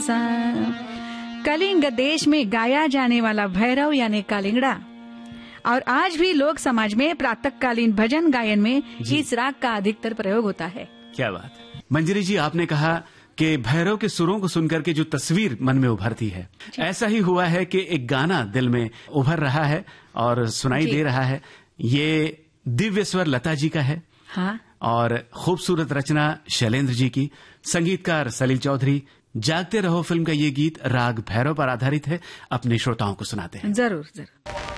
कलिंग देश में गाया जाने वाला भैरव यानी कालिंगड़ा, और आज भी लोक समाज में प्रातःकालीन भजन गायन में इस राग का अधिकतर प्रयोग होता है। क्या बात। मंजरी जी, आपने कहा कि भैरव के सुरों को सुनकर के जो तस्वीर मन में उभरती है, ऐसा ही हुआ है कि एक गाना दिल में उभर रहा है और सुनाई दे रहा है। ये दिव्य स्वर लता जी का है। हाँ। और खूबसूरत रचना शैलेंद्र जी की, संगीतकार सलील चौधरी। जागते रहो फिल्म का ये गीत राग भैरव पर आधारित है। अपने श्रोताओं को सुनाते हैं। जरूर जरूर।